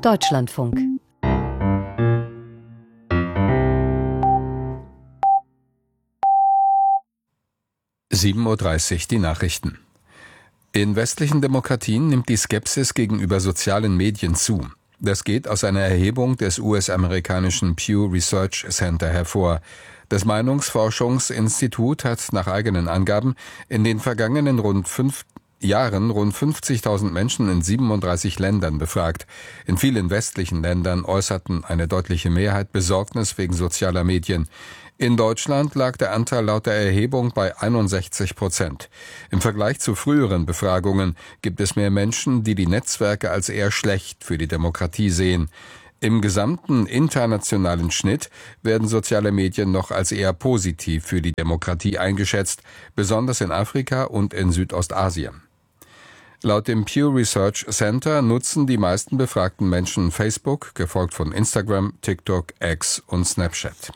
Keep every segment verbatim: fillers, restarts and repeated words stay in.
Deutschlandfunk. sieben Uhr dreißig, die Nachrichten. In westlichen Demokratien nimmt die Skepsis gegenüber sozialen Medien zu. Das geht aus einer Erhebung des U S-amerikanischen Pew Research Center hervor. Das Meinungsforschungsinstitut hat nach eigenen Angaben in den vergangenen rund fünf Jahren rund fünfzigtausend Menschen in siebenunddreißig Ländern befragt. In vielen westlichen Ländern äußerten eine deutliche Mehrheit Besorgnis wegen sozialer Medien. In Deutschland lag der Anteil laut der Erhebung bei einundsechzig Prozent. Im Vergleich zu früheren Befragungen gibt es mehr Menschen, die die Netzwerke als eher schlecht für die Demokratie sehen. Im gesamten internationalen Schnitt werden soziale Medien noch als eher positiv für die Demokratie eingeschätzt, besonders in Afrika und in Südostasien. Laut dem Pew Research Center nutzen die meisten befragten Menschen Facebook, gefolgt von Instagram, TikTok, X und Snapchat.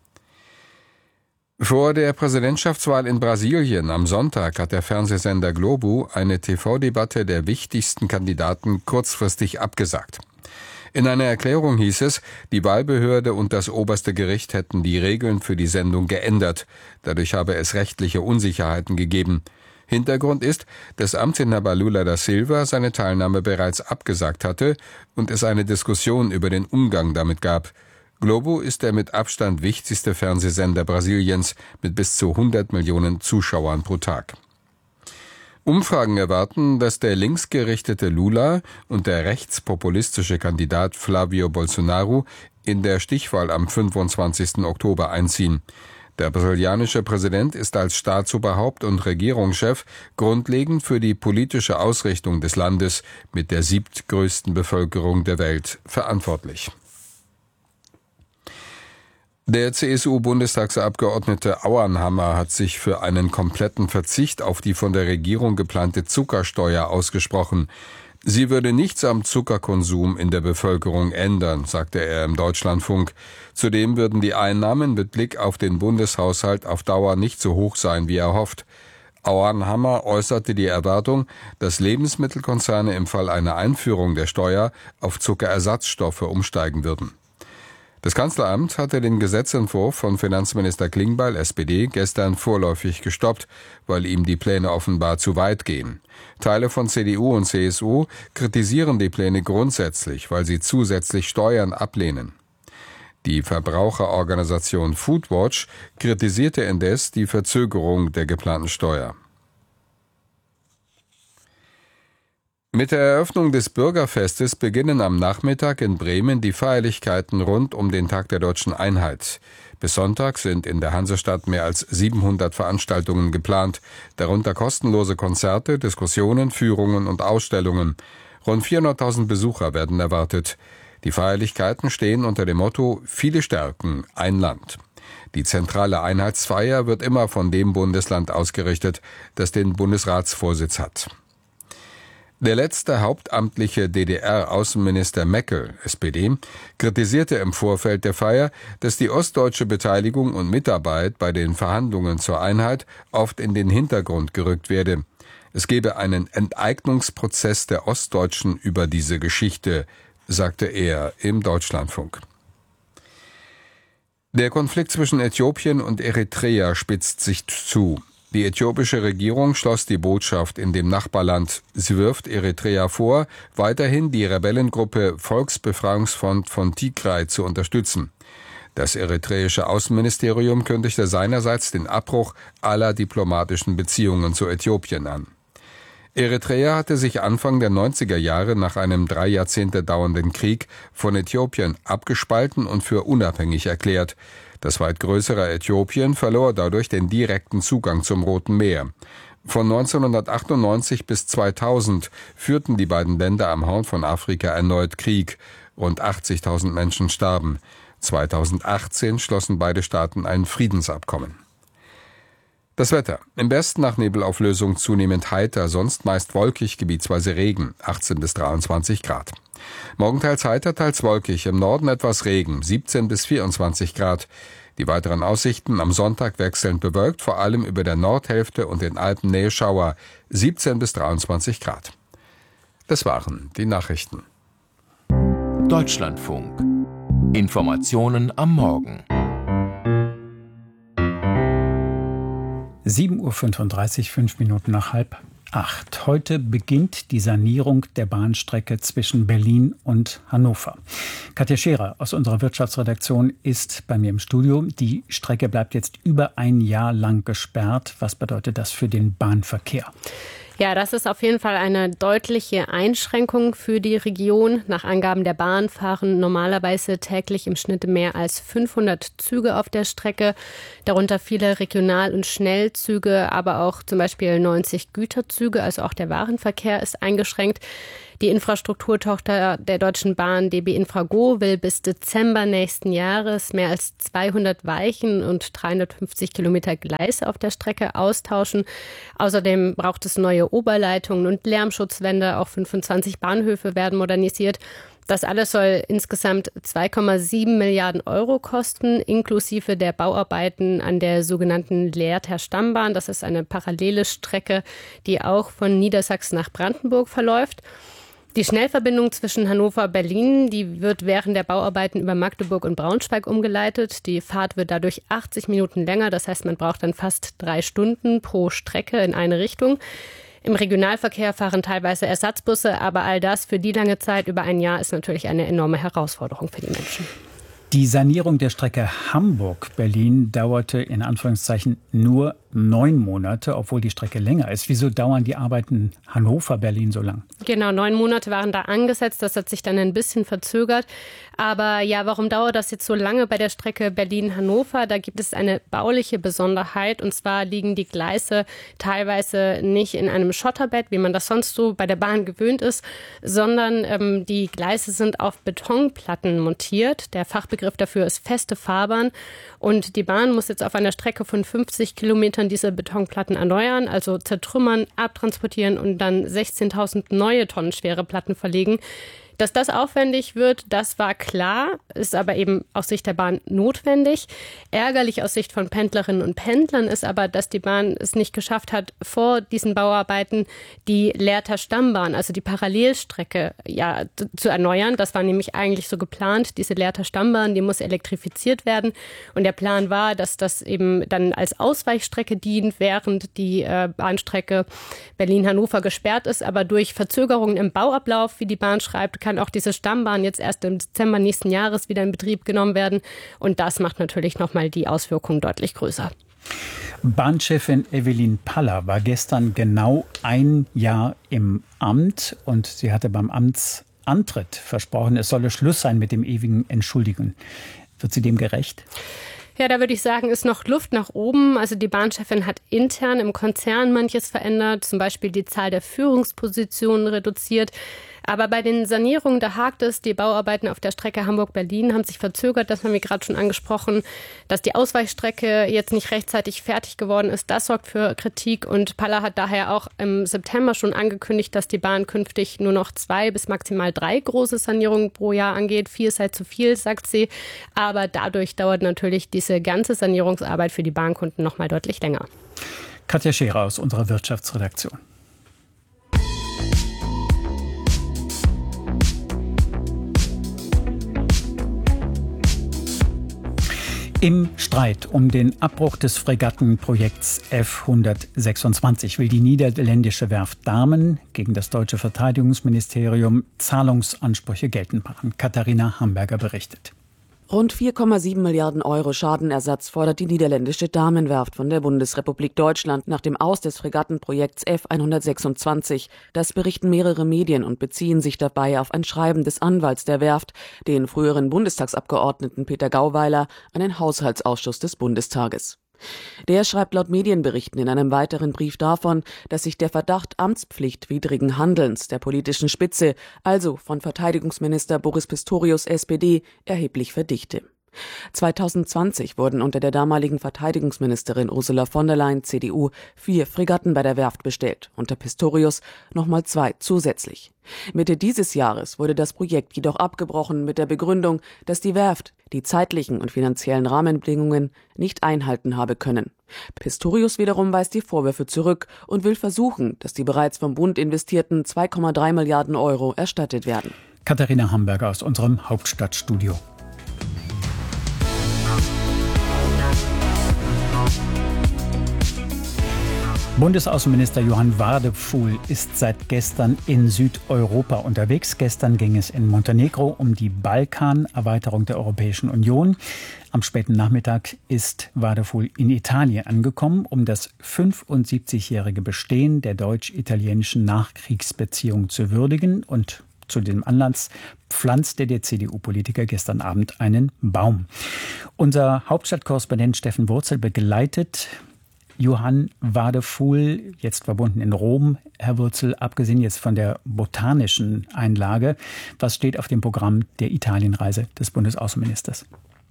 Vor der Präsidentschaftswahl in Brasilien am Sonntag hat der Fernsehsender Globo eine T V-Debatte der wichtigsten Kandidaten kurzfristig abgesagt. In einer Erklärung hieß es, die Wahlbehörde und das oberste Gericht hätten die Regeln für die Sendung geändert. Dadurch habe es rechtliche Unsicherheiten gegeben. Hintergrund ist, dass Amtsinhaber Lula da Silva seine Teilnahme bereits abgesagt hatte und es eine Diskussion über den Umgang damit gab. Globo ist der mit Abstand wichtigste Fernsehsender Brasiliens mit bis zu hundert Millionen Zuschauern pro Tag. Umfragen erwarten, dass der linksgerichtete Lula und der rechtspopulistische Kandidat Flávio Bolsonaro in der Stichwahl am fünfundzwanzigsten Oktober einziehen. Der brasilianische Präsident ist als Staatsoberhaupt und Regierungschef grundlegend für die politische Ausrichtung des Landes mit der siebtgrößten Bevölkerung der Welt verantwortlich. Der C S U-Bundestagsabgeordnete Auernhammer hat sich für einen kompletten Verzicht auf die von der Regierung geplante Zuckersteuer ausgesprochen. Sie würde nichts am Zuckerkonsum in der Bevölkerung ändern, sagte er im Deutschlandfunk. Zudem würden die Einnahmen mit Blick auf den Bundeshaushalt auf Dauer nicht so hoch sein, wie er hofft. Auernhammer äußerte die Erwartung, dass Lebensmittelkonzerne im Fall einer Einführung der Steuer auf Zuckerersatzstoffe umsteigen würden. Das Kanzleramt hatte den Gesetzentwurf von Finanzminister Klingbeil, S P D, gestern vorläufig gestoppt, weil ihm die Pläne offenbar zu weit gehen. Teile von C D U und C S U kritisieren die Pläne grundsätzlich, weil sie zusätzlich Steuern ablehnen. Die Verbraucherorganisation Foodwatch kritisierte indes die Verzögerung der geplanten Steuer. Mit der Eröffnung des Bürgerfestes beginnen am Nachmittag in Bremen die Feierlichkeiten rund um den Tag der Deutschen Einheit. Bis Sonntag sind in der Hansestadt mehr als siebenhundert Veranstaltungen geplant, darunter kostenlose Konzerte, Diskussionen, Führungen und Ausstellungen. Rund vierhunderttausend Besucher werden erwartet. Die Feierlichkeiten stehen unter dem Motto »Viele Stärken, ein Land«. Die zentrale Einheitsfeier wird immer von dem Bundesland ausgerichtet, das den Bundesratsvorsitz hat. Der letzte hauptamtliche D D R-Außenminister Meckel, S P D, kritisierte im Vorfeld der Feier, dass die ostdeutsche Beteiligung und Mitarbeit bei den Verhandlungen zur Einheit oft in den Hintergrund gerückt werde. Es gebe einen Enteignungsprozess der Ostdeutschen über diese Geschichte, sagte er im Deutschlandfunk. Der Konflikt zwischen Äthiopien und Eritrea spitzt sich zu. Die äthiopische Regierung schloss die Botschaft in dem Nachbarland. Sie wirft Eritrea vor, weiterhin die Rebellengruppe Volksbefreiungsfront von Tigray zu unterstützen. Das eritreische Außenministerium kündigte seinerseits den Abbruch aller diplomatischen Beziehungen zu Äthiopien an. Eritrea hatte sich Anfang der neunziger Jahre nach einem drei Jahrzehnte dauernden Krieg von Äthiopien abgespalten und für unabhängig erklärt. Das weit größere Äthiopien verlor dadurch den direkten Zugang zum Roten Meer. Von neunzehnhundertachtundneunzig bis zweitausend führten die beiden Länder am Horn von Afrika erneut Krieg. Rund achtzigtausend Menschen starben. zweitausendachtzehn schlossen beide Staaten ein Friedensabkommen. Das Wetter. Im Westen nach Nebelauflösung zunehmend heiter, sonst meist wolkig, gebietsweise Regen, achtzehn bis dreiundzwanzig Grad. Morgen teils heiter, teils wolkig, im Norden etwas Regen, siebzehn bis vierundzwanzig Grad. Die weiteren Aussichten am Sonntag wechselnd bewölkt, vor allem über der Nordhälfte und den Alpennähe Schauer, siebzehn bis dreiundzwanzig Grad. Das waren die Nachrichten. Deutschlandfunk. Informationen am Morgen. sieben Uhr fünfunddreißig, fünf Minuten nach halb acht. Heute beginnt die Sanierung der Bahnstrecke zwischen Berlin und Hannover. Katja Scherer aus unserer Wirtschaftsredaktion ist bei mir im Studio. Die Strecke bleibt jetzt über ein Jahr lang gesperrt. Was bedeutet das für den Bahnverkehr? Ja, das ist auf jeden Fall eine deutliche Einschränkung für die Region. Nach Angaben der Bahn fahren normalerweise täglich im Schnitt mehr als fünfhundert Züge auf der Strecke, darunter viele Regional- und Schnellzüge, aber auch zum Beispiel neunzig Güterzüge, also auch der Warenverkehr ist eingeschränkt. Die Infrastrukturtochter der Deutschen Bahn, D B Infrago, will bis Dezember nächsten Jahres mehr als zweihundert Weichen und dreihundertfünfzig Kilometer Gleise auf der Strecke austauschen. Außerdem braucht es neue Oberleitungen und Lärmschutzwände. Auch fünfundzwanzig Bahnhöfe werden modernisiert. Das alles soll insgesamt zwei Komma sieben Milliarden Euro kosten, inklusive der Bauarbeiten an der sogenannten Lehrter Stammbahn. Das ist eine parallele Strecke, die auch von Niedersachsen nach Brandenburg verläuft. Die Schnellverbindung zwischen Hannover und Berlin, die wird während der Bauarbeiten über Magdeburg und Braunschweig umgeleitet. Die Fahrt wird dadurch achtzig Minuten länger. Das heißt, man braucht dann fast drei Stunden pro Strecke in eine Richtung. Im Regionalverkehr fahren teilweise Ersatzbusse, aber all das für die lange Zeit über ein Jahr ist natürlich eine enorme Herausforderung für die Menschen. Die Sanierung der Strecke Hamburg-Berlin dauerte in Anführungszeichen nur neun Monate, obwohl die Strecke länger ist. Wieso dauern die Arbeiten Hannover-Berlin so lang? Genau, neun Monate waren da angesetzt. Das hat sich dann ein bisschen verzögert. Aber ja, warum dauert das jetzt so lange bei der Strecke Berlin-Hannover? Da gibt es eine bauliche Besonderheit. Und zwar liegen die Gleise teilweise nicht in einem Schotterbett, wie man das sonst so bei der Bahn gewöhnt ist, sondern ähm, die Gleise sind auf Betonplatten montiert. Der Fachbegriff dafür ist feste Fahrbahn. Und die Bahn muss jetzt auf einer Strecke von fünfzig Kilometern diese Betonplatten erneuern, also zertrümmern, abtransportieren und dann sechzehntausend neue Tonnen schwere Platten verlegen. Dass das aufwendig wird, das war klar, ist aber eben aus Sicht der Bahn notwendig. Ärgerlich aus Sicht von Pendlerinnen und Pendlern ist aber, dass die Bahn es nicht geschafft hat, vor diesen Bauarbeiten die Lehrter Stammbahn, also die Parallelstrecke, ja, zu erneuern. Das war nämlich eigentlich so geplant. Diese Lehrter Stammbahn, die muss elektrifiziert werden. Und der Plan war, dass das eben dann als Ausweichstrecke dient, während die äh, Bahnstrecke Berlin-Hannover gesperrt ist. Aber durch Verzögerungen im Bauablauf, wie die Bahn schreibt, kann auch diese Stammbahn jetzt erst im Dezember nächsten Jahres wieder in Betrieb genommen werden. Und das macht natürlich nochmal die Auswirkungen deutlich größer. Bahnchefin Evelyn Paller war gestern genau ein Jahr im Amt und sie hatte beim Amtsantritt versprochen, es solle Schluss sein mit dem ewigen Entschuldigen. Wird sie dem gerecht? Ja, da würde ich sagen, ist noch Luft nach oben. Also die Bahnchefin hat intern im Konzern manches verändert, zum Beispiel die Zahl der Führungspositionen reduziert. Aber bei den Sanierungen, da hakt es. Die Bauarbeiten auf der Strecke Hamburg-Berlin haben sich verzögert. Das haben wir gerade schon angesprochen. Dass die Ausweichstrecke jetzt nicht rechtzeitig fertig geworden ist, das sorgt für Kritik. Und Paller hat daher auch im September schon angekündigt, dass die Bahn künftig nur noch zwei bis maximal drei große Sanierungen pro Jahr angeht. Vier sei zu viel, sagt sie. Aber dadurch dauert natürlich diese ganze Sanierungsarbeit für die Bahnkunden noch mal deutlich länger. Katja Scherer aus unserer Wirtschaftsredaktion. Im Streit um den Abbruch des Fregattenprojekts F hundertsechsundzwanzig will die niederländische Werft Damen gegen das deutsche Verteidigungsministerium Zahlungsansprüche geltend machen. Katharina Hamburger berichtet. Rund vier Komma sieben Milliarden Euro Schadenersatz fordert die niederländische Damenwerft von der Bundesrepublik Deutschland nach dem Aus des Fregattenprojekts F hundertsechsundzwanzig. Das berichten mehrere Medien und beziehen sich dabei auf ein Schreiben des Anwalts der Werft, den früheren Bundestagsabgeordneten Peter Gauweiler, an den Haushaltsausschuss des Bundestages. Der schreibt laut Medienberichten in einem weiteren Brief davon, dass sich der Verdacht amtspflichtwidrigen Handelns der politischen Spitze, also von Verteidigungsminister Boris Pistorius S P D, erheblich verdichte. zweitausendzwanzig wurden unter der damaligen Verteidigungsministerin Ursula von der Leyen C D U vier Fregatten bei der Werft bestellt, unter Pistorius nochmal zwei zusätzlich. Mitte dieses Jahres wurde das Projekt jedoch abgebrochen mit der Begründung, dass die Werft die zeitlichen und finanziellen Rahmenbedingungen nicht einhalten habe können. Pistorius wiederum weist die Vorwürfe zurück und will versuchen, dass die bereits vom Bund investierten zwei Komma drei Milliarden Euro erstattet werden. Katharina Hamburger aus unserem Hauptstadtstudio. Bundesaußenminister Johann Wadephul ist seit gestern in Südeuropa unterwegs. Gestern ging es in Montenegro um die Balkanerweiterung der Europäischen Union. Am späten Nachmittag ist Wadephul in Italien angekommen, um das fünfundsiebzigjährige Bestehen der deutsch-italienischen Nachkriegsbeziehungen zu würdigen. Und zu dem Anlass pflanzte der C D U-Politiker gestern Abend einen Baum. Unser Hauptstadtkorrespondent Steffen Wurzel begleitet Johann Wadephul, jetzt verbunden in Rom. Herr Wurzel, abgesehen jetzt von der botanischen Einlage, was steht auf dem Programm der Italienreise des Bundesaußenministers?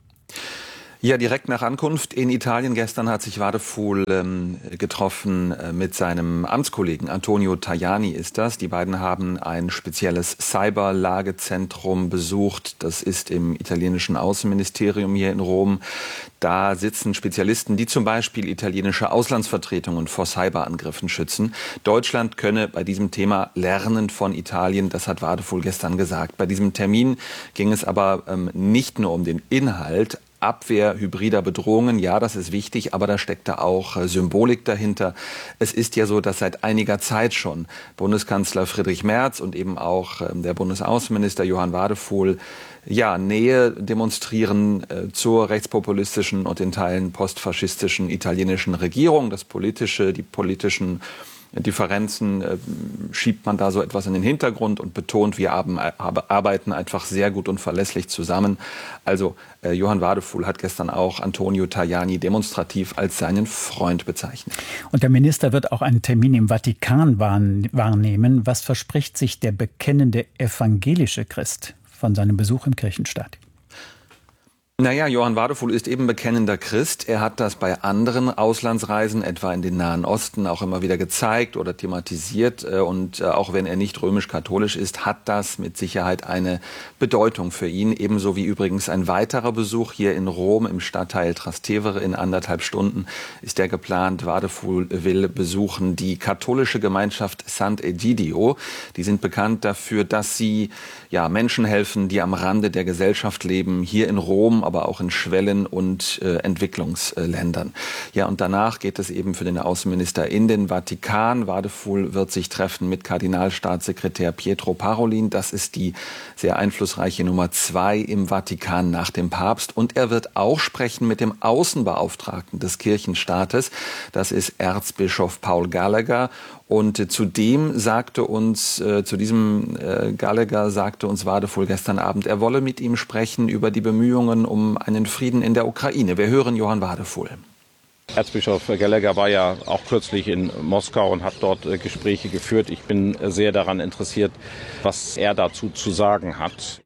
Ja, direkt nach Ankunft in Italien gestern hat sich Wadephul ähm, getroffen äh, mit seinem Amtskollegen Antonio Tajani ist das. Die beiden haben ein spezielles Cyberlagezentrum besucht. Das ist im italienischen Außenministerium hier in Rom. Da sitzen Spezialisten, die zum Beispiel italienische Auslandsvertretungen vor Cyberangriffen schützen. Deutschland könne bei diesem Thema lernen von Italien, das hat Wadephul gestern gesagt. Bei diesem Termin ging es aber ähm, nicht nur um den Inhalt. Abwehr hybrider Bedrohungen, ja, das ist wichtig, aber da steckt da auch äh, Symbolik dahinter. Es ist ja so, dass seit einiger Zeit schon Bundeskanzler Friedrich Merz und eben auch äh, der Bundesaußenminister Johann Wadephul ja, Nähe demonstrieren äh, zur rechtspopulistischen und in Teilen postfaschistischen italienischen Regierung. Das politische, die politischen Differenzen äh, schiebt man da so etwas in den Hintergrund und betont, wir haben, arbeiten einfach sehr gut und verlässlich zusammen. Also äh, Johann Wadephul hat gestern auch Antonio Tajani demonstrativ als seinen Freund bezeichnet. Und der Minister wird auch einen Termin im Vatikan wahrnehmen. Was verspricht sich der bekennende evangelische Christ von seinem Besuch im Kirchenstaat? Naja, Johann Wadephul ist eben bekennender Christ. Er hat das bei anderen Auslandsreisen, etwa in den Nahen Osten, auch immer wieder gezeigt oder thematisiert. Und auch wenn er nicht römisch-katholisch ist, hat das mit Sicherheit eine Bedeutung für ihn. Ebenso wie übrigens ein weiterer Besuch hier in Rom im Stadtteil Trastevere in anderthalb Stunden ist der geplant. Wadephul will besuchen die katholische Gemeinschaft Sant'Egidio. Die sind bekannt dafür, dass sie ja, Menschen helfen, die am Rande der Gesellschaft leben, hier in Rom, aber auch in Schwellen- und äh, Entwicklungsländern. Ja, und danach geht es eben für den Außenminister in den Vatikan. Wadephul wird sich treffen mit Kardinalstaatssekretär Pietro Parolin. Das ist die sehr einflussreiche Nummer zwei im Vatikan nach dem Papst. Und er wird auch sprechen mit dem Außenbeauftragten des Kirchenstaates. Das ist Erzbischof Paul Gallagher. Und äh, zudem sagte uns, äh, zu diesem äh, Gallagher sagte uns Wadephul gestern Abend, er wolle mit ihm sprechen über die Bemühungen um einen Frieden in der Ukraine. Wir hören Johann Wadephul. Erzbischof Gallagher war ja auch kürzlich in Moskau und hat dort äh, Gespräche geführt. Ich bin äh, sehr daran interessiert, was er dazu zu sagen hat.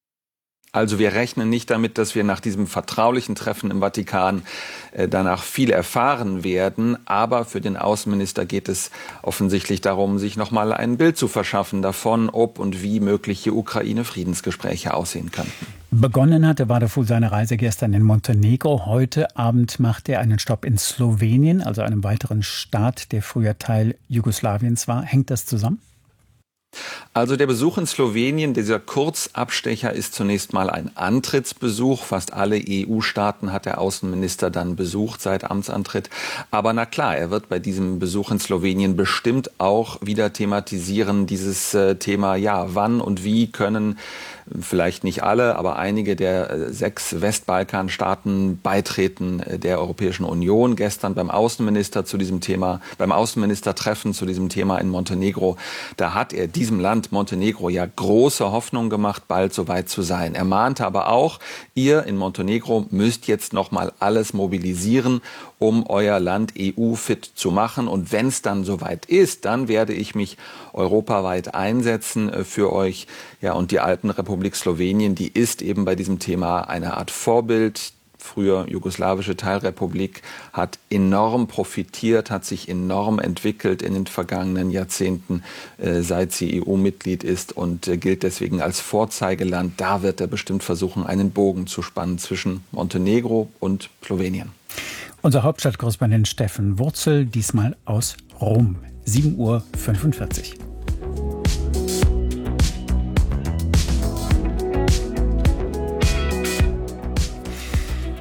Also wir rechnen nicht damit, dass wir nach diesem vertraulichen Treffen im Vatikan äh, danach viel erfahren werden. Aber für den Außenminister geht es offensichtlich darum, sich nochmal ein Bild zu verschaffen davon, ob und wie mögliche Ukraine-Friedensgespräche aussehen könnten. Begonnen hatte Wadephul seine Reise gestern in Montenegro. Heute Abend macht er einen Stopp in Slowenien, also einem weiteren Staat, der früher Teil Jugoslawiens war. Hängt das zusammen? Also der Besuch in Slowenien, dieser Kurzabstecher, ist zunächst mal ein Antrittsbesuch. Fast alle E U-Staaten hat der Außenminister dann besucht seit Amtsantritt. Aber na klar, er wird bei diesem Besuch in Slowenien bestimmt auch wieder thematisieren, dieses äh, Thema, ja, wann und wie können vielleicht nicht alle, aber einige der äh, sechs Westbalkanstaaten beitreten äh, der Europäischen Union. Gestern beim Außenminister zu diesem Thema, beim Außenministertreffen zu diesem Thema in Montenegro, da hat er diesem Land Montenegro ja große Hoffnung gemacht, bald soweit zu sein. Er mahnte aber auch, ihr in Montenegro müsst jetzt noch mal alles mobilisieren, um euer Land E U-fit zu machen. Und wenn es dann soweit ist, dann werde ich mich europaweit einsetzen für euch. Ja, und die Alpenrepublik Slowenien, die ist eben bei diesem Thema eine Art Vorbild. Früher jugoslawische Teilrepublik, hat enorm profitiert, hat sich enorm entwickelt in den vergangenen Jahrzehnten, äh, seit sie E U-Mitglied ist und äh, gilt deswegen als Vorzeigeland. Da wird er bestimmt versuchen, einen Bogen zu spannen zwischen Montenegro und Slowenien. Unser Hauptstadtkorrespondent Steffen Wurzel, diesmal aus Rom, sieben Uhr fünfundvierzig.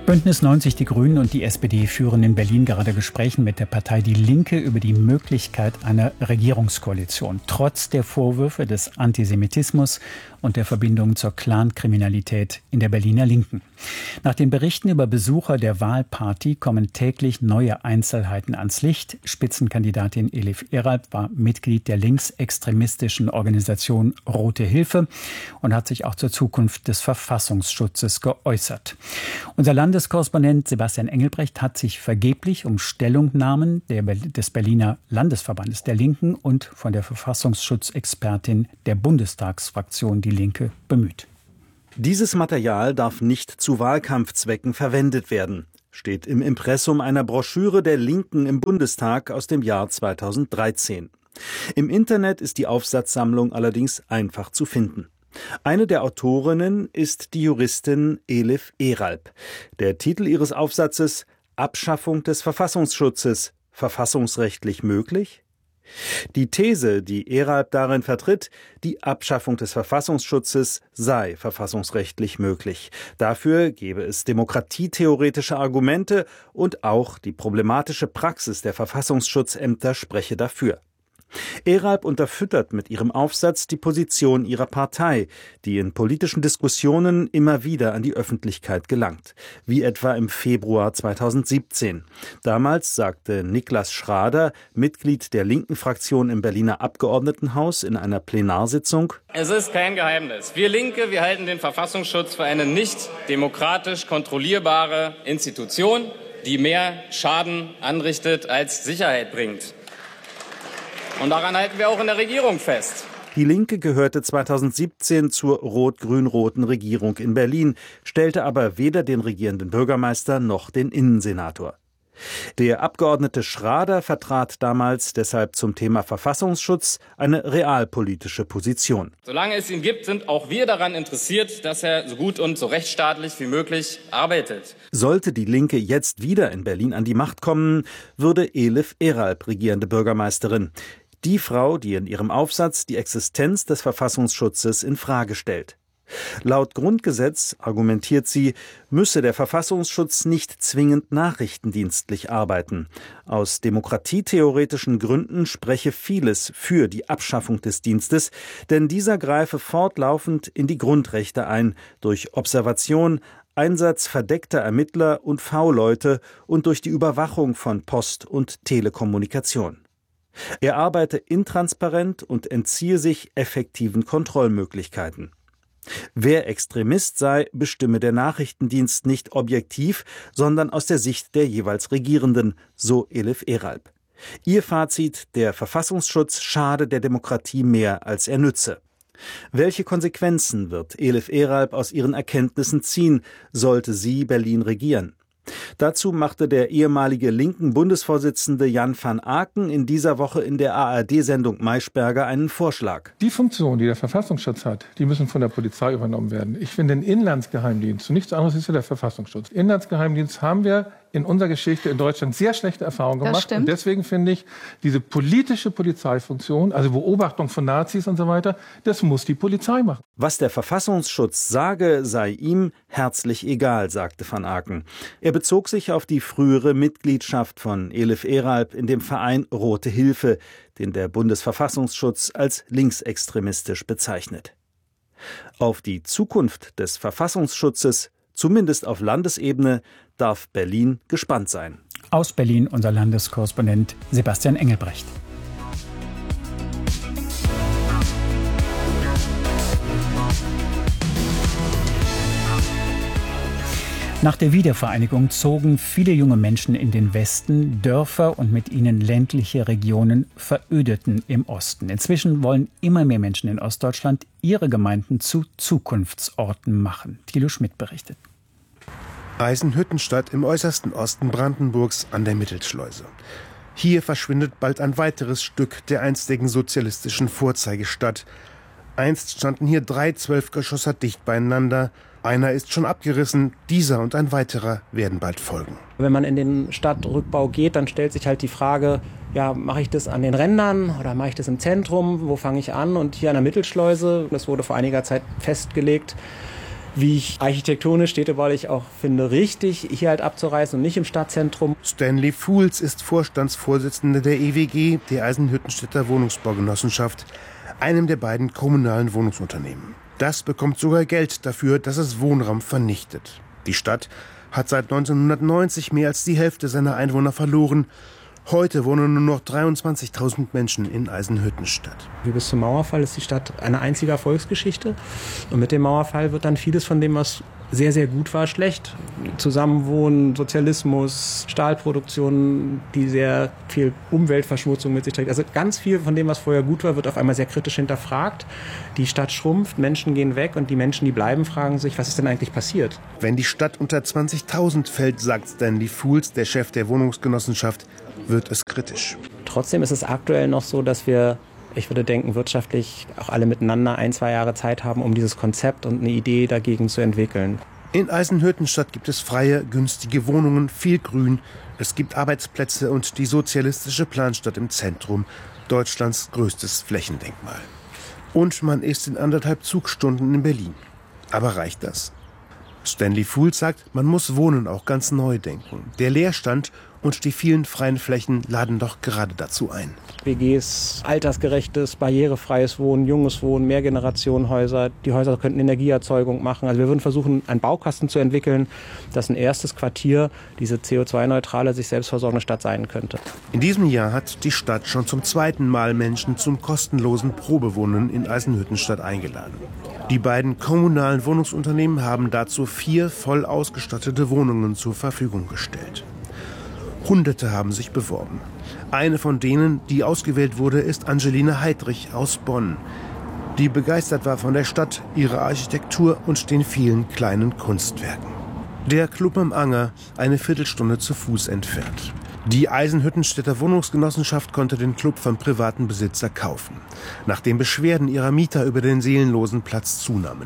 Bündnis neunzig, die Grünen und die S P D führen in Berlin gerade Gespräche mit der Partei Die Linke über die Möglichkeit einer Regierungskoalition, trotz der Vorwürfe des Antisemitismus und der Verbindung zur Clankriminalität in der Berliner Linken. Nach den Berichten über Besucher der Wahlparty kommen täglich neue Einzelheiten ans Licht. Spitzenkandidatin Elif Eralp war Mitglied der linksextremistischen Organisation Rote Hilfe und hat sich auch zur Zukunft des Verfassungsschutzes geäußert. Unser Landeskorrespondent Sebastian Engelbrecht hat sich vergeblich um Stellungnahmen der, des Berliner Landesverbandes der Linken und von der Verfassungsschutzexpertin der Bundestagsfraktion Die Linke bemüht. Dieses Material darf nicht zu Wahlkampfzwecken verwendet werden, steht im Impressum einer Broschüre der Linken im Bundestag aus dem Jahr zweitausenddreizehn. Im Internet ist die Aufsatzsammlung allerdings einfach zu finden. Eine der Autorinnen ist die Juristin Elif Eralp. Der Titel ihres Aufsatzes: Abschaffung des Verfassungsschutzes, verfassungsrechtlich möglich? Die These, die Eralp darin vertritt, die Abschaffung des Verfassungsschutzes sei verfassungsrechtlich möglich. Dafür gebe es demokratietheoretische Argumente und auch die problematische Praxis der Verfassungsschutzämter spreche dafür. Eralp unterfüttert mit ihrem Aufsatz die Position ihrer Partei, die in politischen Diskussionen immer wieder an die Öffentlichkeit gelangt, wie etwa im Februar zweitausendsiebzehn. Damals sagte Niklas Schrader, Mitglied der linken Fraktion im Berliner Abgeordnetenhaus, in einer Plenarsitzung: Es ist kein Geheimnis. Wir Linke, wir halten den Verfassungsschutz für eine nicht demokratisch kontrollierbare Institution, die mehr Schaden anrichtet als Sicherheit bringt. Und daran halten wir auch in der Regierung fest. Die Linke gehörte zweitausendsiebzehn zur rot-grün-roten Regierung in Berlin, stellte aber weder den regierenden Bürgermeister noch den Innensenator. Der Abgeordnete Schrader vertrat damals deshalb zum Thema Verfassungsschutz eine realpolitische Position. Solange es ihn gibt, sind auch wir daran interessiert, dass er so gut und so rechtsstaatlich wie möglich arbeitet. Sollte die Linke jetzt wieder in Berlin an die Macht kommen, würde Elif Eralp regierende Bürgermeisterin. Die Frau, die in ihrem Aufsatz die Existenz des Verfassungsschutzes in Frage stellt. Laut Grundgesetz, argumentiert sie, müsse der Verfassungsschutz nicht zwingend nachrichtendienstlich arbeiten. Aus demokratietheoretischen Gründen spreche vieles für die Abschaffung des Dienstes, denn dieser greife fortlaufend in die Grundrechte ein, durch Observation, Einsatz verdeckter Ermittler und V-Leute und durch die Überwachung von Post- und Telekommunikation. Er arbeite intransparent und entziehe sich effektiven Kontrollmöglichkeiten. Wer Extremist sei, bestimme der Nachrichtendienst nicht objektiv, sondern aus der Sicht der jeweils Regierenden, so Elif Eralp. Ihr Fazit: Der Verfassungsschutz schade der Demokratie mehr, als er nütze. Welche Konsequenzen wird Elif Eralp aus ihren Erkenntnissen ziehen, sollte sie Berlin regieren? Dazu machte der ehemalige linken Bundesvorsitzende Jan van Aken in dieser Woche in der A R D-Sendung Maischberger einen Vorschlag. Die Funktion, die der Verfassungsschutz hat, die müssen von der Polizei übernommen werden. Ich finde den Inlandsgeheimdienst, und nichts anderes ist ja der Verfassungsschutz. Inlandsgeheimdienst haben wir in unserer Geschichte in Deutschland sehr schlechte Erfahrungen gemacht. Und deswegen finde ich, diese politische Polizeifunktion, also Beobachtung von Nazis und so weiter, das muss die Polizei machen. Was der Verfassungsschutz sage, sei ihm herzlich egal, sagte van Aken. Er bezog sich auf die frühere Mitgliedschaft von Elif Eralp in dem Verein Rote Hilfe, den der Bundesverfassungsschutz als linksextremistisch bezeichnet. Auf die Zukunft des Verfassungsschutzes, zumindest auf Landesebene, darf Berlin gespannt sein. Aus Berlin unser Landeskorrespondent Sebastian Engelbrecht. Nach der Wiedervereinigung zogen viele junge Menschen in den Westen, Dörfer und mit ihnen ländliche Regionen verödeten im Osten. Inzwischen wollen immer mehr Menschen in Ostdeutschland ihre Gemeinden zu Zukunftsorten machen. Thilo Schmidt berichtet. Eisenhüttenstadt im äußersten Osten Brandenburgs an der Mittelschleuse. Hier verschwindet bald ein weiteres Stück der einstigen sozialistischen Vorzeigestadt. Einst standen hier drei Zwölfgeschosser dicht beieinander. Einer ist schon abgerissen, dieser und ein weiterer werden bald folgen. Wenn man in den Stadtrückbau geht, dann stellt sich halt die Frage, ja, mache ich das an den Rändern oder mache ich das im Zentrum? Wo fange ich an? Und hier an der Mittelschleuse, das wurde vor einiger Zeit festgelegt, wie ich architektonisch, städtebaulich auch finde, richtig, hier halt abzureißen und nicht im Stadtzentrum. Stanley Fools ist Vorstandsvorsitzender der E W G, der Eisenhüttenstädter Wohnungsbaugenossenschaft, einem der beiden kommunalen Wohnungsunternehmen. Das bekommt sogar Geld dafür, dass es Wohnraum vernichtet. Die Stadt hat seit neunzehnhundertneunzig mehr als die Hälfte seiner Einwohner verloren. Heute wohnen nur noch dreiundzwanzigtausend Menschen in Eisenhüttenstadt. Wie bis zum Mauerfall ist die Stadt eine einzige Erfolgsgeschichte. Und mit dem Mauerfall wird dann vieles von dem, was sehr, sehr gut war, schlecht. Zusammenwohnen, Sozialismus, Stahlproduktion, die sehr viel Umweltverschmutzung mit sich trägt. Also ganz viel von dem, was vorher gut war, wird auf einmal sehr kritisch hinterfragt. Die Stadt schrumpft, Menschen gehen weg und die Menschen, die bleiben, fragen sich, was ist denn eigentlich passiert? Wenn die Stadt unter zwanzigtausend fällt, sagt Stanley Fools, der Chef der Wohnungsgenossenschaft, wird es kritisch. Trotzdem ist es aktuell noch so, dass wir, ich würde denken, wirtschaftlich auch alle miteinander ein, zwei Jahre Zeit haben, um dieses Konzept und eine Idee dagegen zu entwickeln. In Eisenhüttenstadt gibt es freie, günstige Wohnungen, viel Grün. Es gibt Arbeitsplätze und die sozialistische Planstadt im Zentrum, Deutschlands größtes Flächendenkmal. Und man ist in anderthalb Zugstunden in Berlin. Aber reicht das? Stanley Fools sagt, man muss Wohnen auch ganz neu denken. Der Leerstand und die vielen freien Flächen laden doch gerade dazu ein. W Gs, altersgerechtes, barrierefreies Wohnen, junges Wohnen, Mehrgenerationenhäuser. Die Häuser könnten Energieerzeugung machen. Also wir würden versuchen, einen Baukasten zu entwickeln, dass ein erstes Quartier diese C O zwei neutrale, sich selbstversorgende Stadt sein könnte. In diesem Jahr hat die Stadt schon zum zweiten Mal Menschen zum kostenlosen Probewohnen in Eisenhüttenstadt eingeladen. Die beiden kommunalen Wohnungsunternehmen haben dazu vier voll ausgestattete Wohnungen zur Verfügung gestellt. Hunderte haben sich beworben. Eine von denen, die ausgewählt wurde, ist Angelina Heidrich aus Bonn, die begeistert war von der Stadt, ihrer Architektur und den vielen kleinen Kunstwerken. Der Club am Anger, eine Viertelstunde zu Fuß entfernt. Die Eisenhüttenstädter Wohnungsgenossenschaft konnte den Club vom privaten Besitzer kaufen, nachdem Beschwerden ihrer Mieter über den seelenlosen Platz zunahmen.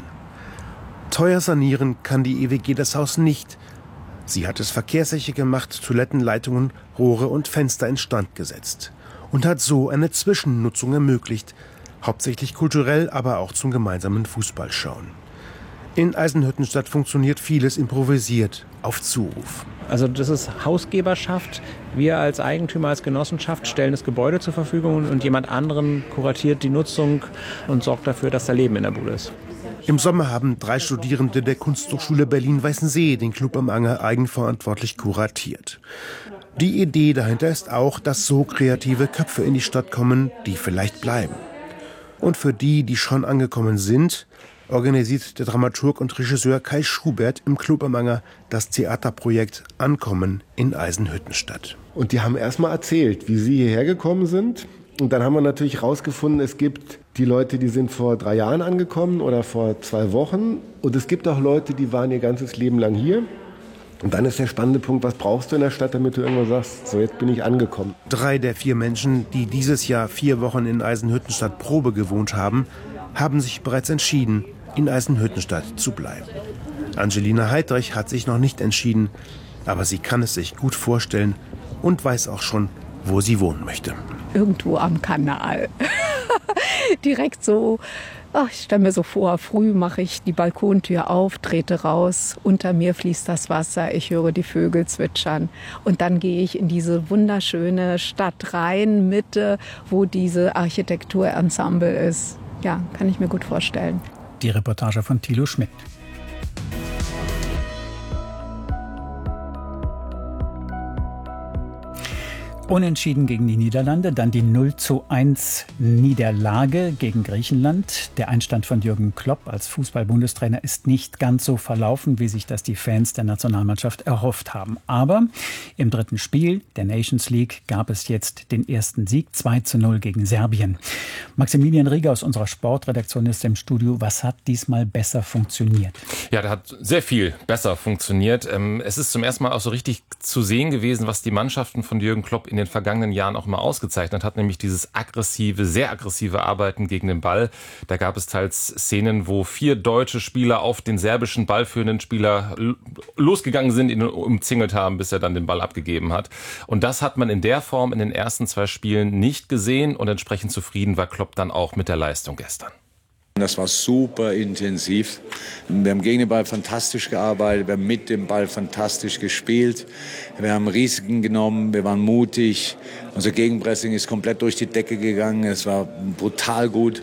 Teuer sanieren kann die E W G das Haus nicht. Sie hat es verkehrssicher gemacht, Toilettenleitungen, Rohre und Fenster instand gesetzt und hat so eine Zwischennutzung ermöglicht, hauptsächlich kulturell, aber auch zum gemeinsamen Fußballschauen. In Eisenhüttenstadt funktioniert vieles improvisiert, auf Zuruf. Also das ist Hausgeberschaft. Wir als Eigentümer, als Genossenschaft stellen das Gebäude zur Verfügung und jemand anderen kuratiert die Nutzung und sorgt dafür, dass da Leben in der Bude ist. Im Sommer haben drei Studierende der Kunsthochschule Berlin-Weißensee den Club am Anger eigenverantwortlich kuratiert. Die Idee dahinter ist auch, dass so kreative Köpfe in die Stadt kommen, die vielleicht bleiben. Und für die, die schon angekommen sind, organisiert der Dramaturg und Regisseur Kai Schubert im Club am Anger das Theaterprojekt Ankommen in Eisenhüttenstadt. Und die haben erst mal erzählt, wie sie hierher gekommen sind. Und dann haben wir natürlich herausgefunden, es gibt die Leute, die sind vor drei Jahren angekommen oder vor zwei Wochen. Und es gibt auch Leute, die waren ihr ganzes Leben lang hier. Und dann ist der spannende Punkt, was brauchst du in der Stadt, damit du irgendwann sagst, so jetzt bin ich angekommen. Drei der vier Menschen, die dieses Jahr vier Wochen in Eisenhüttenstadt Probe gewohnt haben, haben sich bereits entschieden, in Eisenhüttenstadt zu bleiben. Angelina Heidrich hat sich noch nicht entschieden, aber sie kann es sich gut vorstellen und weiß auch schon, wo sie wohnen möchte. Irgendwo am Kanal. Direkt so, ach, ich stelle mir so vor, früh mache ich die Balkontür auf, trete raus, unter mir fließt das Wasser, ich höre die Vögel zwitschern. Und dann gehe ich in diese wunderschöne Stadt rein, Mitte, wo diese Architekturensemble ist. Ja, kann ich mir gut vorstellen. Die Reportage von Thilo Schmidt. Unentschieden gegen die Niederlande, dann die null zu eins Niederlage gegen Griechenland. Der Einstand von Jürgen Klopp als Fußball-Bundestrainer ist nicht ganz so verlaufen, wie sich das die Fans der Nationalmannschaft erhofft haben. Aber im dritten Spiel der Nations League gab es jetzt den ersten Sieg, zwei zu null gegen Serbien. Maximilian Rieger aus unserer Sportredaktion ist im Studio. Was hat diesmal besser funktioniert? Ja, da hat sehr viel besser funktioniert. Es ist zum ersten Mal auch so richtig zu sehen gewesen, was die Mannschaften von Jürgen Klopp in den vergangenen Jahren auch immer ausgezeichnet hat, nämlich dieses aggressive, sehr aggressive Arbeiten gegen den Ball. Da gab es teils Szenen, wo vier deutsche Spieler auf den serbischen ballführenden Spieler losgegangen sind, ihn umzingelt haben, bis er dann den Ball abgegeben hat. Und das hat man in der Form in den ersten zwei Spielen nicht gesehen und entsprechend zufrieden war Klopp dann auch mit der Leistung gestern. Das war super intensiv. Wir haben gegen den Ball fantastisch gearbeitet, wir haben mit dem Ball fantastisch gespielt. Wir haben Risiken genommen, wir waren mutig. Unser Gegenpressing ist komplett durch die Decke gegangen. Es war brutal gut.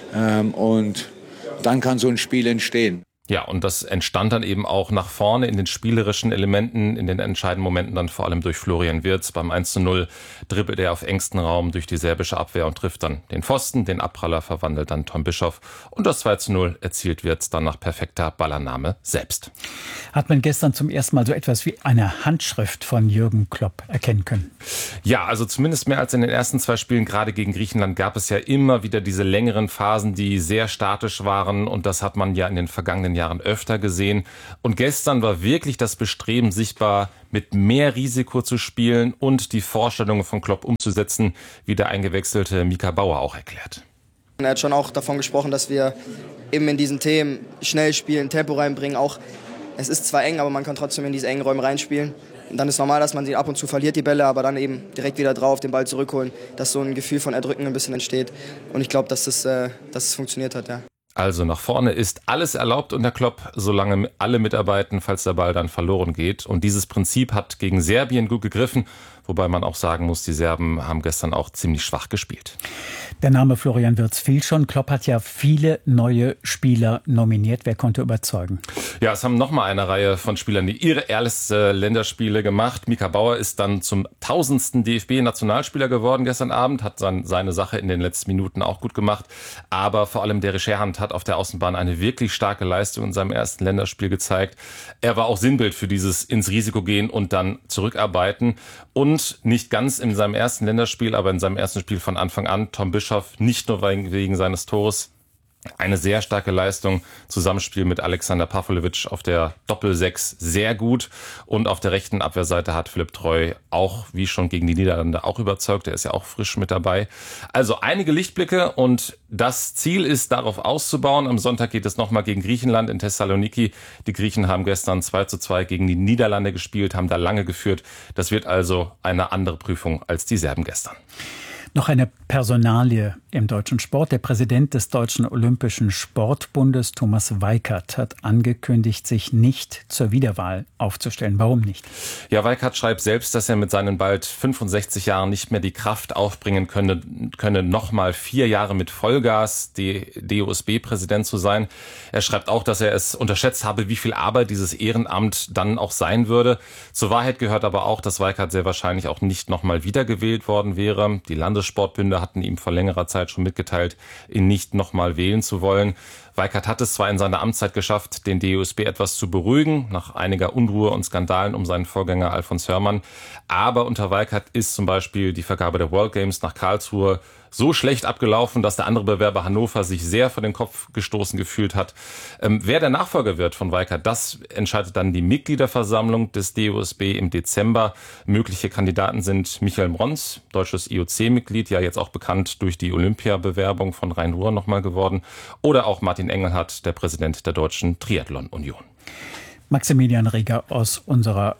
Und dann kann so ein Spiel entstehen. Ja, und das entstand dann eben auch nach vorne in den spielerischen Elementen, in den entscheidenden Momenten dann vor allem durch Florian Wirtz. Beim eins zu null dribbelt er auf engstem Raum durch die serbische Abwehr und trifft dann den Pfosten. Den Abpraller verwandelt dann Tom Bischoff. Und das zwei zu null erzielt Wirtz dann nach perfekter Ballannahme selbst. Hat man gestern zum ersten Mal so etwas wie eine Handschrift von Jürgen Klopp erkennen können? Ja, also zumindest mehr als in den ersten zwei Spielen, gerade gegen Griechenland, gab es ja immer wieder diese längeren Phasen, die sehr statisch waren. Und das hat man ja in den vergangenen Jahren öfter gesehen. Und gestern war wirklich das Bestreben sichtbar, mit mehr Risiko zu spielen und die Vorstellungen von Klopp umzusetzen, wie der eingewechselte Mika Bauer auch erklärt. Er hat schon auch davon gesprochen, dass wir eben in diesen Themen schnell spielen, Tempo reinbringen. Auch es ist zwar eng, aber man kann trotzdem in diese engen Räume reinspielen. Und dann ist normal, dass man sie ab und zu verliert, die Bälle, aber dann eben direkt wieder drauf, den Ball zurückholen, dass so ein Gefühl von Erdrücken ein bisschen entsteht. Und ich glaube, dass das, äh, dass es funktioniert hat, ja. Also nach vorne ist alles erlaubt unter Klopp, solange alle mitarbeiten, falls der Ball dann verloren geht. Und dieses Prinzip hat gegen Serbien gut gegriffen, wobei man auch sagen muss, die Serben haben gestern auch ziemlich schwach gespielt. Der Name Florian Wirtz fiel schon. Klopp hat ja viele neue Spieler nominiert. Wer konnte überzeugen? Ja, es haben nochmal eine Reihe von Spielern, die ihre ersten Länderspiele gemacht. Mika Bauer ist dann zum tausendsten D F B-Nationalspieler geworden gestern Abend, hat dann seine Sache in den letzten Minuten auch gut gemacht. Aber vor allem Derek Scherhand hat auf der Außenbahn eine wirklich starke Leistung in seinem ersten Länderspiel gezeigt. Er war auch Sinnbild für dieses ins Risiko gehen und dann zurückarbeiten. Und nicht ganz in seinem ersten Länderspiel, aber in seinem ersten Spiel von Anfang an, Tom Bischoff, nicht nur wegen seines Tores, eine sehr starke Leistung. Zusammenspiel mit Alexander Pavlovic auf der Doppel-Sechs sehr gut. Und auf der rechten Abwehrseite hat Philipp Treu auch, wie schon gegen die Niederlande, auch überzeugt. Er ist ja auch frisch mit dabei. Also einige Lichtblicke und das Ziel ist, darauf auszubauen. Am Sonntag geht es nochmal gegen Griechenland in Thessaloniki. Die Griechen haben gestern zwei zu zwei gegen die Niederlande gespielt, haben da lange geführt. Das wird also eine andere Prüfung als die Serben gestern. Noch eine Personalie im deutschen Sport. Der Präsident des Deutschen Olympischen Sportbundes, Thomas Weikert, hat angekündigt, sich nicht zur Wiederwahl aufzustellen. Warum nicht? Ja, Weikert schreibt selbst, dass er mit seinen bald fünfundsechzig Jahren nicht mehr die Kraft aufbringen könne, könne noch mal vier Jahre mit Vollgas D O S B-Präsident zu sein. Er schreibt auch, dass er es unterschätzt habe, wie viel Arbeit dieses Ehrenamt dann auch sein würde. Zur Wahrheit gehört aber auch, dass Weikert sehr wahrscheinlich auch nicht noch mal wiedergewählt worden wäre. Die Landessportbünde hatten ihm vor längerer Zeit schon mitgeteilt, ihn nicht nochmal wählen zu wollen. Weikert hat es zwar in seiner Amtszeit geschafft, den D O S B etwas zu beruhigen, nach einiger Unruhe und Skandalen um seinen Vorgänger Alfons Hörmann. Aber unter Weikert ist zum Beispiel die Vergabe der World Games nach Karlsruhe so schlecht abgelaufen, dass der andere Bewerber Hannover sich sehr vor den Kopf gestoßen gefühlt hat. Ähm, wer der Nachfolger wird von Weikert, das entscheidet dann die Mitgliederversammlung des D O S B im Dezember. Mögliche Kandidaten sind Michael Mrons, deutsches I O C-Mitglied, ja jetzt auch bekannt durch die Olympiabewerbung von Rhein-Ruhr nochmal geworden, oder auch Martin Engelhardt, der Präsident der Deutschen Triathlon-Union. Maximilian Rieger aus unserer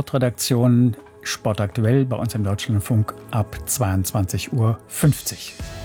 Sportredaktion. Sportaktuell bei uns im Deutschlandfunk ab zweiundzwanzig Uhr fünfzig.